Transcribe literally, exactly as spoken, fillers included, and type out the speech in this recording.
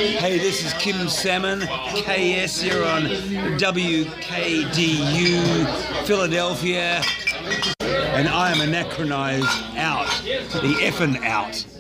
Hey, this is Kim Salmon, K S here on W K D U, Philadelphia, and I am anachronized out, the effing out.